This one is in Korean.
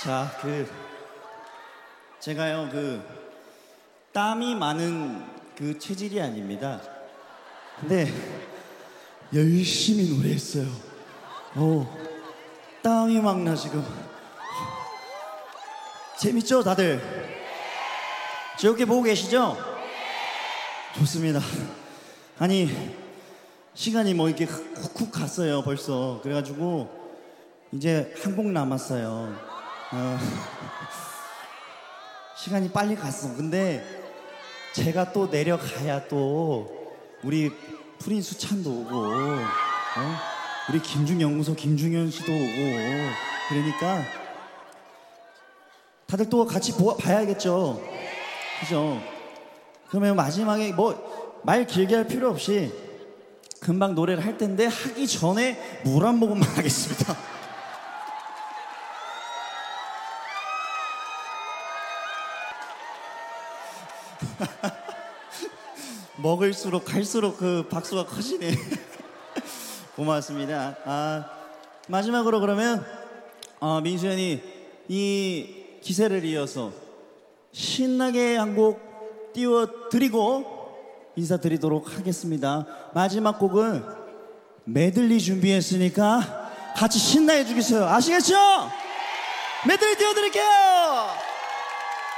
자, 제가요, 땀이 많은 체질이 아닙니다. 근데 열심히 노래했어요. 땀이 막 나 지금. 재밌죠, 다들? 즐겁게 보고 계시죠? 좋습니다. 아니, 시간이 뭐 이렇게 훅훅 갔어요, 벌써. 그래가지고 이제 한 곡 남았어요. 시간이 빨리 갔어. 근데 제가 또 내려가야 또 우리 프린스 찬도 오고, 우리 김중연구소 김중현 씨도 오고, 그러니까 다들 또 같이 봐야겠죠. 그죠? 그러면 마지막에 뭐 말 길게 할 필요 없이 금방 노래를 할 텐데 하기 전에 물 한 모금만 하겠습니다. 먹을수록 갈수록 박수가 커지네. 고맙습니다. 마지막으로 그러면 민수 형이 이 기세를 이어서 신나게 한 곡 띄워드리고 인사드리도록 하겠습니다. 마지막 곡은 메들리 준비했으니까 같이 신나게 해주겠어요. 아시겠죠? 메들리 띄워드릴게요.